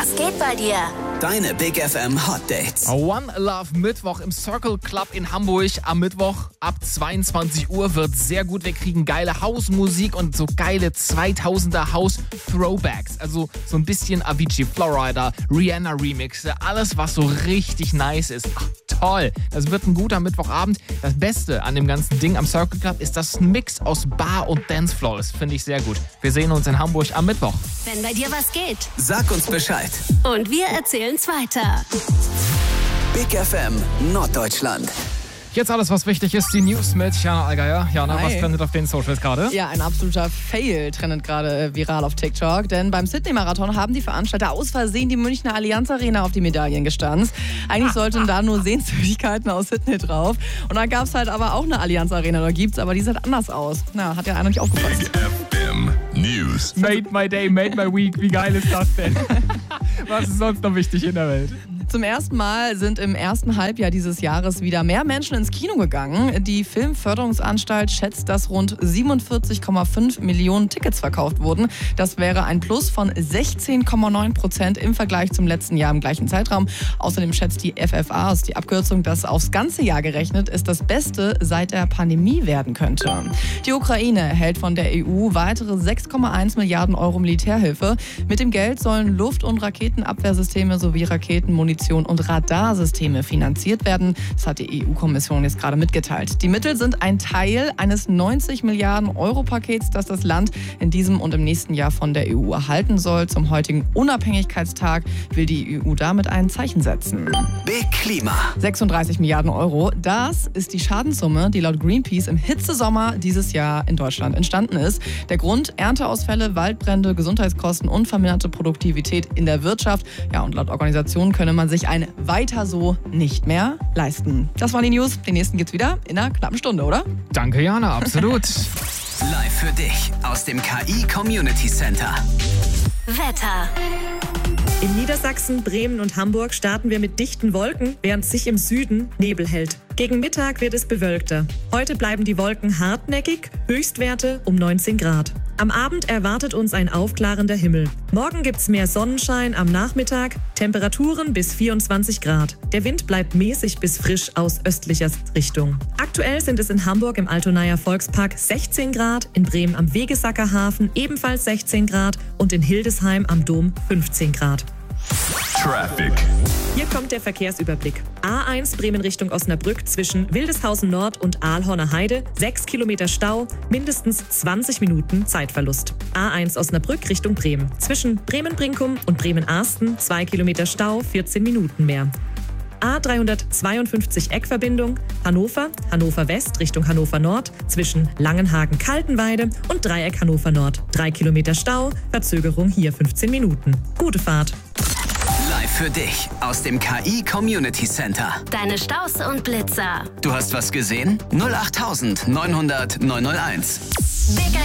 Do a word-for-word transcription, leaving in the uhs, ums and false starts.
Was geht bei dir? Deine Big F M Hot Dates. One Love Mittwoch im Circle Club in Hamburg. Am Mittwoch ab zweiundzwanzig Uhr wird sehr gut. Wir kriegen geile Hausmusik und so geile zweitausender House-Throwbacks. Also so ein bisschen Avicii, Florida, Rihanna Remixe. Alles, was so richtig nice ist. Ach, toll. Das wird ein guter Mittwochabend. Das Beste an dem ganzen Ding am Circle Club ist das Mix aus Bar und Dancefloor. Das finde ich sehr gut. Wir sehen uns in Hamburg am Mittwoch. Wenn bei dir was geht. Sag uns Bescheid. Und wir erzählen's weiter. Big F M Norddeutschland. Jetzt alles, was wichtig ist, die News mit Jana Allgeier. Jana, Hi. was trendet auf den Socials gerade? Ja, ein absoluter Fail trendet gerade viral auf TikTok, denn beim Sydney-Marathon haben die Veranstalter aus Versehen die Münchner Allianz Arena auf die Medaillen gestanzt. Eigentlich sollten da nur Sehenswürdigkeiten aus Sydney drauf. Und dann gab es halt aber auch eine Allianz Arena, oder gibt's, aber die sieht anders aus. Na, hat ja einer nicht aufgepasst. Big F M News. Made my day, made my week. Wie geil ist das denn? Was ist sonst noch wichtig in der Welt? Zum ersten Mal sind im ersten Halbjahr dieses Jahres wieder mehr Menschen ins Kino gegangen. Die Filmförderungsanstalt schätzt, dass rund siebenundvierzig Komma fünf Millionen Tickets verkauft wurden. Das wäre ein Plus von sechzehn Komma neun Prozent im Vergleich zum letzten Jahr im gleichen Zeitraum. Außerdem schätzt die F F A, ist die Abkürzung, dass aufs ganze Jahr gerechnet es das Beste seit der Pandemie werden könnte. Die Ukraine erhält von der E U weitere sechs Komma eins Milliarden Euro Militärhilfe. Mit dem Geld sollen Luft- und Raketenabwehrsysteme sowie Raketen, Munition und Radarsysteme finanziert werden. Das hat die E U-Kommission jetzt gerade mitgeteilt. Die Mittel sind ein Teil eines neunzig Milliarden Euro Pakets, das das Land in diesem und im nächsten Jahr von der E U erhalten soll. Zum heutigen Unabhängigkeitstag will die E U damit ein Zeichen setzen. Big Klima. sechsunddreißig Milliarden Euro, das ist die Schadenssumme, die laut Greenpeace im Hitzesommer dieses Jahr in Deutschland entstanden ist. Der Grund: Ernteausfälle, Waldbrände, Gesundheitskosten und verminderte Produktivität in der Wirtschaft. Ja, und laut Organisation könne man sich ein Weiter so nicht mehr leisten. Das waren die News. Den nächsten gibt's wieder in einer knappen Stunde, oder? Danke, Jana, absolut. Live für dich aus dem K I Community Center. Wetter. In Niedersachsen, Bremen und Hamburg starten wir mit dichten Wolken, während sich im Süden Nebel hält. Gegen Mittag wird es bewölkter. Heute bleiben die Wolken hartnäckig, Höchstwerte um neunzehn Grad. Am Abend erwartet uns ein aufklarender Himmel. Morgen gibt's mehr Sonnenschein am Nachmittag, Temperaturen bis vierundzwanzig Grad. Der Wind bleibt mäßig bis frisch aus östlicher Richtung. Aktuell sind es in Hamburg im Altonaer Volkspark sechzehn Grad, in Bremen am Wegesacker Hafen ebenfalls sechzehn Grad und in Hildesheim am Dom fünfzehn Grad. Traffic. Hier kommt der Verkehrsüberblick. A eins Bremen Richtung Osnabrück zwischen Wildeshausen Nord und Aalhorner Heide. sechs Kilometer Stau, mindestens zwanzig Minuten Zeitverlust. A eins Osnabrück Richtung Bremen. Zwischen Bremen-Brinkum und Bremen-Arsten zwei Kilometer Stau, vierzehn Minuten mehr. A dreihundertzweiundfünfzig Eckverbindung Hannover, Hannover West Richtung Hannover Nord zwischen Langenhagen-Kaltenweide und Dreieck Hannover Nord. drei Kilometer Stau, Verzögerung hier fünfzehn Minuten. Gute Fahrt. Live für dich aus dem K I Community Center. Deine Staus und Blitzer. Du hast was gesehen? null acht neunhundert neunhunderteins. Big